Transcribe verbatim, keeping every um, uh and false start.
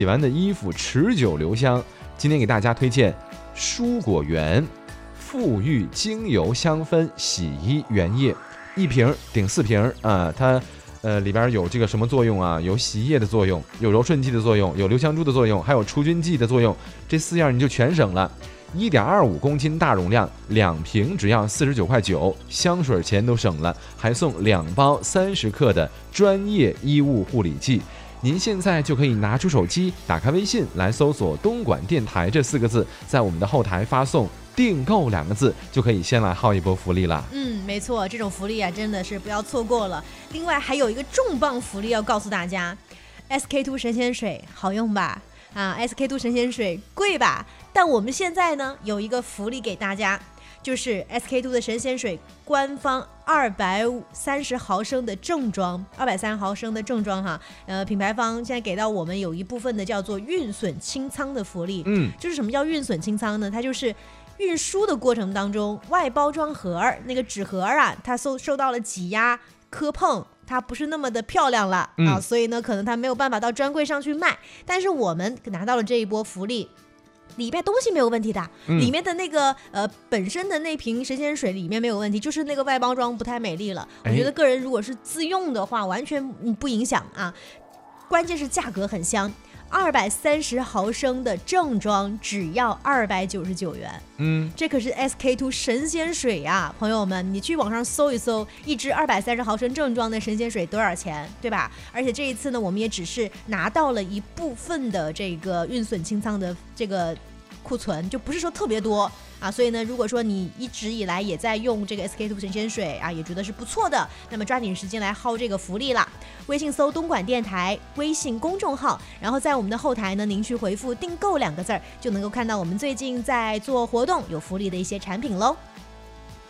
洗完的衣服持久留香。今天给大家推荐蔬果园馥郁精油香氛洗衣原液，一瓶顶四瓶啊，它呃里边有这个什么作用啊？有洗衣液的作用，有柔顺剂的作用，有留香珠的作用，还有除菌剂的作用，这四样你就全省了。一点二五公斤大容量，两瓶只要四十九块九，香水钱都省了，还送两包三十克的专业衣物护理剂。您现在就可以拿出手机，打开微信来搜索东莞电台这四个字，在我们的后台发送订购两个字，就可以先来薅一波福利了。 嗯，没错，这种福利啊，真的是不要错过了。另外还有一个重磅福利要告诉大家 ，S K two 神仙水好用吧？啊 ，S K two 神仙水贵吧？但我们现在呢有一个福利给大家。就是 S K two 的神仙水官方二百三十毫升的正装，二百三十毫升的正装哈，呃，品牌方现在给到我们有一部分的叫做运损清仓的福利。 嗯， 就是什么叫运损清仓呢？它就是运输的过程当中，外包装盒那个纸盒啊，它受受到了挤压磕碰。它不是那么的漂亮了、嗯、啊，所以呢，可能它没有办法到专柜上去卖。但是我们拿到了这一波福利。里面东西没有问题的、嗯、里面的那个呃本身的那瓶神仙水里面没有问题，就是那个外包装不太美丽了。我觉得个人如果是自用的话完全不影响啊，关键是价格很香，二百三十毫升的正装只要二百九十九元。嗯，这可是 S K two 神仙水啊，朋友们，你去网上搜一搜，一支二百三十毫升正装的神仙水多少钱，对吧？而且这一次呢，我们也只是拿到了一部分的这个运损清仓的这个库存，就不是说特别多啊，所以呢，如果说你一直以来也在用这个 S K two 神仙水啊，也觉得是不错的，那么抓紧时间来薅这个福利啦！微信搜东莞电台微信公众号，然后在我们的后台呢，您去回复订购两个字儿，就能够看到我们最近在做活动有福利的一些产品喽。